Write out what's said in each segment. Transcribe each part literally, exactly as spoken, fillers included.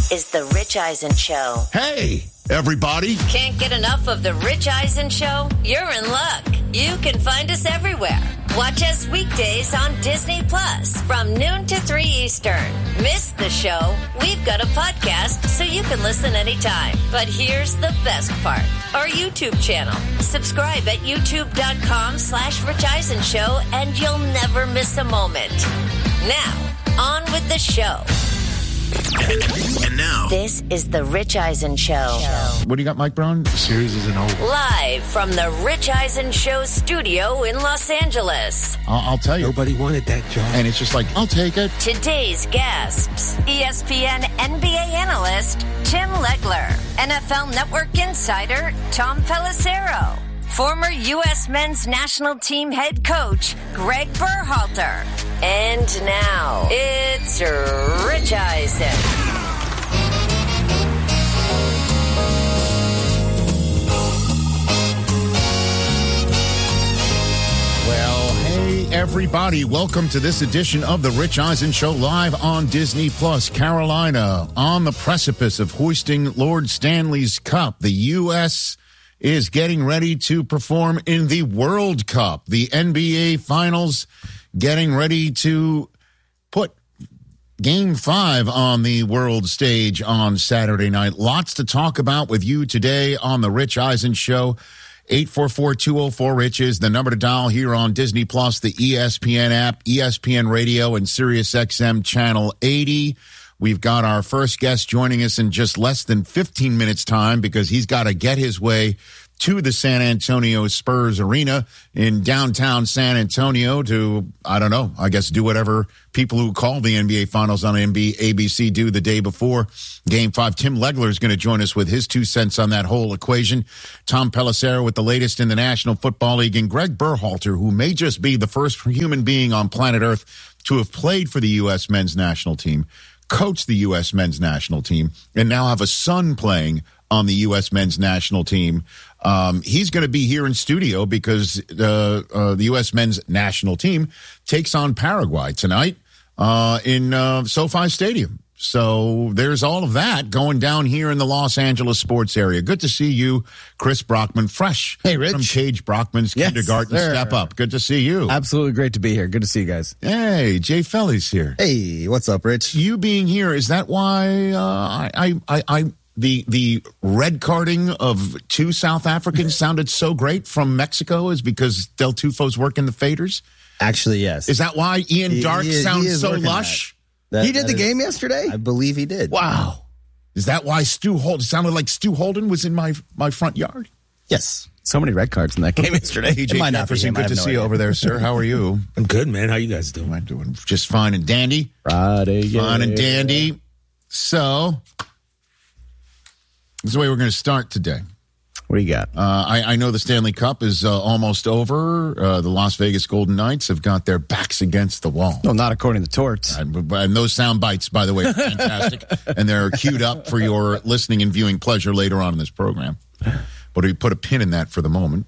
is The Rich Eisen Show. Hey, everybody. Can't get enough of The Rich Eisen Show? You're in luck. You can find us everywhere. Watch us weekdays on Disney Plus from noon to three Eastern. Miss the show? We've got a podcast so you can listen anytime. But here's the best part. Our YouTube channel. Subscribe at youtube.com slash Rich Eisen Show and you'll never miss a moment. Now, on with the show. And now, this is The Rich Eisen Show. What do you got, Mike Brown? The series isn't over. Live from The Rich Eisen Show studio in Los Angeles. I'll, I'll tell you. Nobody wanted that job. And it's just like, I'll take it. Today's guests, E S P N N B A analyst Tim Legler, N F L Network insider Tom Pelissero, former U S men's national team head coach Greg Berhalter. And now, it's Rich Eisen. Well, hey, everybody. Welcome to this edition of The Rich Eisen Show live on Disney Plus. Carolina, on the precipice of hoisting Lord Stanley's Cup. The U S is getting ready to perform in the World Cup. The N B A Finals getting ready to put Game five on the world stage on Saturday night. Lots to talk about with you today on The Rich Eisen Show. eight four four, two oh four, RICH is the number to dial here on Disney Plus, the E S P N app, E S P N Radio, and Sirius X M Channel eighty. We've got our first guest joining us in just less than fifteen minutes time because he's got to get his way to the San Antonio Spurs Arena in downtown San Antonio to, I don't know, I guess do whatever people who call the N B A Finals on N B A A B C do the day before Game five. Tim Legler is going to join us with his two cents on that whole equation. Tom Pelissero with the latest in the National Football League, and Greg Berhalter, who may just be the first human being on planet Earth to have played for the U S men's national team, coached the U S men's national team, and now have a son playing on the U S men's national team. Um, he's going to be here in studio because uh, uh, the U S men's national team takes on Paraguay tonight uh, in uh, SoFi Stadium. So there's all of that going down here in the Los Angeles sports area. Good to see you, Chris Brockman, fresh hey, Rich. from Cage Brockman's yes, kindergarten sir. Step Up. Good to see you. Absolutely great to be here. Good to see you guys. Hey, Jay Felly's here. Hey, what's up, Rich? You being here, is that why uh, I, I, I, I The the red carding of two South Africans sounded so great from Mexico is because Del Tufo's working the faders? Actually, yes. Is that why Ian He- Dark he is- he sounds is so working lush? That- He did that the is- game yesterday? I believe he did. Wow. Is that why Stu Holden, it sounded like Stu Holden was in my my front yard? Yes. So many red cards in that game yesterday. T J might not be Jefferson, him. I good to have no see you idea. over there, sir. How are you? I'm good, man. How you guys doing? I'm doing just fine and dandy. Friday, yeah. Fine and dandy. So, this is the way we're going to start today. What do you got? Uh, I, I know the Stanley Cup is uh, almost over. Uh, the Las Vegas Golden Knights have got their backs against the wall. No, not according to Torts. And, and those sound bites, by the way, are fantastic. And they're queued up for your listening and viewing pleasure later on in this program. But we put a pin in that for the moment.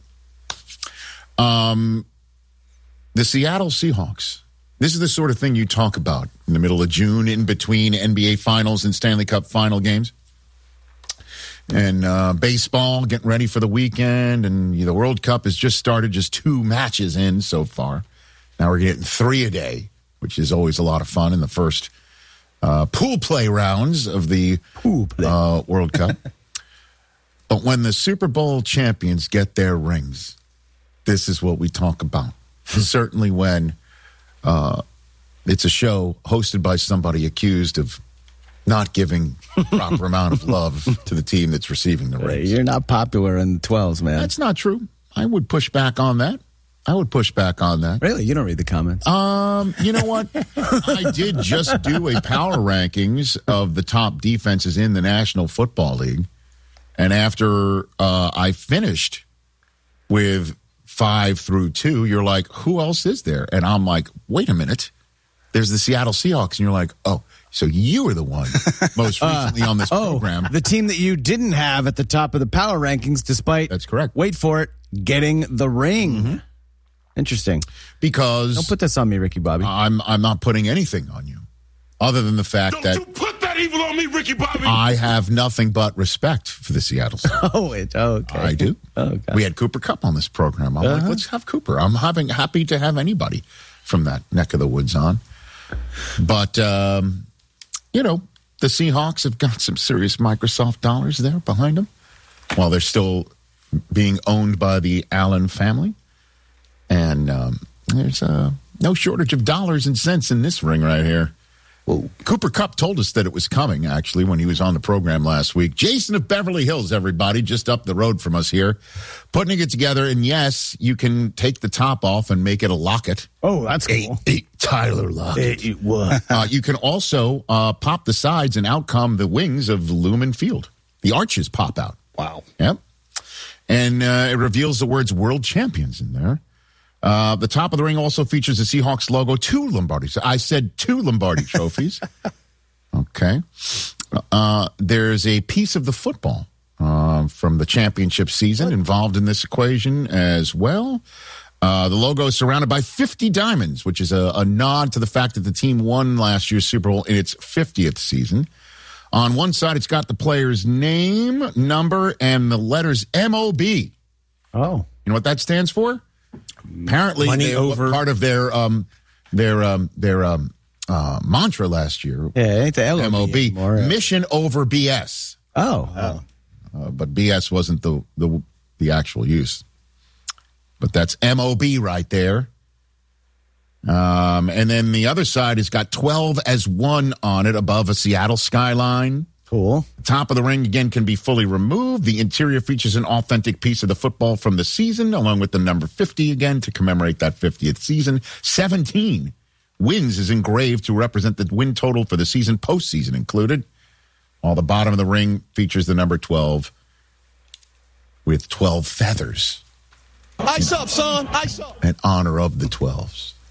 Um, the Seattle Seahawks. This is the sort of thing you talk about in the middle of June, in between N B A Finals and Stanley Cup final games. And uh, baseball, getting ready for the weekend. And the World Cup has just started, just two matches in so far. Now we're getting three a day, which is always a lot of fun in the first uh, pool play rounds of the uh, World Cup. But when the Super Bowl champions get their rings, this is what we talk about. Certainly when uh, it's a show hosted by somebody accused of not giving proper amount of love to the team that's receiving the Hey, rings. you're not popular in the twelves, man. That's not true. I would push back on that. I would push back on that. Really? You don't read the comments? Um, you know what? I did just do a power rankings of the top defenses in the National Football League. And after uh, I finished with five through two, you're like, who else is there? And I'm like, wait a minute. There's the Seattle Seahawks. And you're like, oh, so you were the one most recently on this oh, program. the team that you didn't have at the top of the power rankings, despite, That's correct. wait for it, getting the ring. Mm-hmm. Interesting. Because Don't put this on me, Ricky Bobby. I'm I'm not putting anything on you other than the fact Don't that you put that evil on me, Ricky Bobby. I have nothing but respect for the Seattle Seahawks. Oh, it, okay. I do. Oh, God. We had Cooper Kupp on this program. I'm Uh-huh. like, let's have Cooper. I'm having happy to have anybody from that neck of the woods on. But, um, you know, the Seahawks have got some serious Microsoft dollars there behind them while they're still being owned by the Allen family. And um, there's uh, no shortage of dollars and cents in this ring right here. Well, Cooper Kupp told us that it was coming, actually, when he was on the program last week. Jason of Beverly Hills, everybody, just up the road from us here, putting it together. And yes, you can take the top off and make it a locket. Oh, that's cool. A, a Tyler Lockett. It, what? uh, you can also uh, pop the sides and out come the wings of Lumen Field. The arches pop out. Wow. Yep. And uh, it reveals the words world champions in there. Uh, the top of the ring also features the Seahawks logo, two Lombardi. I said two Lombardi trophies. Okay. Uh, there's a piece of the football uh, from the championship season involved in this equation as well. Uh, the logo is surrounded by fifty diamonds, which is a, a nod to the fact that the team won last year's Super Bowl in its fiftieth season. On one side, it's got the player's name, number, and the letters M O B. Oh. You know what that stands for? Apparently, Money they, over. part of their um, their um, their um, uh, mantra last year. Yeah, it ain't the L O B M O B, anymore. mission over B S. Oh. oh. Uh, but B S wasn't the, the the actual use. But that's M O B right there. Um, and then the other side has got twelve as one on it above a Seattle skyline. Cool. Top of the ring, again, can be fully removed. The interior features an authentic piece of the football from the season, along with the number fifty, again, to commemorate that fiftieth season. seventeen wins is engraved to represent the win total for the season, postseason included. While the bottom of the ring features the number twelve with twelve feathers. Ice up, son. Ice up. In honor of the twelves.